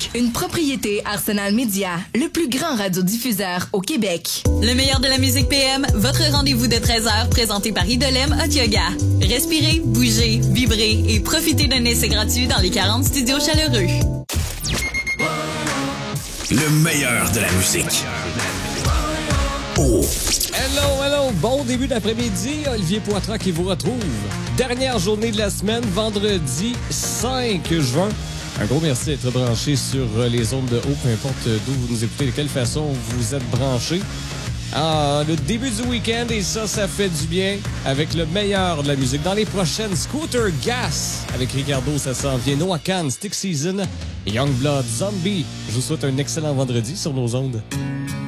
une propriété Arsenal Média, le plus grand radiodiffuseur au Québec. Le meilleur de la musique PM, votre rendez-vous de 13h présenté par Idolem Hot Yoga. Respirez, bougez, vibrez et profitez d'un essai gratuit dans les 40 studios chaleureux. Le meilleur de la musique. Oh. Hello, bon début d'après-midi, Olivier Poitras qui vous retrouve. Dernière journée de la semaine, vendredi 5 juin. Un gros merci d'être branché sur les ondes de haut, peu importe d'où vous nous écoutez, de quelle façon vous êtes branchés. Le début du week-end, et ça fait du bien avec le meilleur de la musique. Dans les prochaines, Scooter Gas avec Ricardo, ça s'en vient. Noah Khan, Stick Season, Youngblood, Zombie. Je vous souhaite un excellent vendredi sur nos ondes.